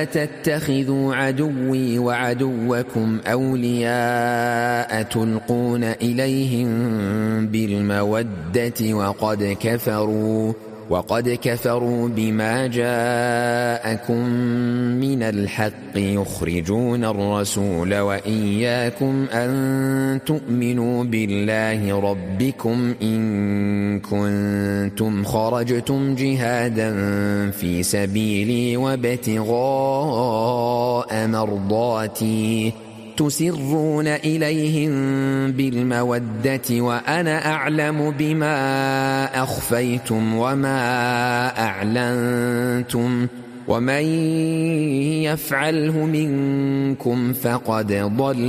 تتخذوا عدوي وعدوكم أولياء تلقون إليهم بالمودة وقد كفروا بما جاءكم من الحق يخرجون الرسول وإياكم أن تؤمنوا بالله ربكم إن كنتم خرجتم جهادا في سبيلي وابتغاء مرضاتي تسرون إليهم بالمودة وأنا أعلم بما أخفيتم وما أعلنتم ومن يفعله منكم فقد ضل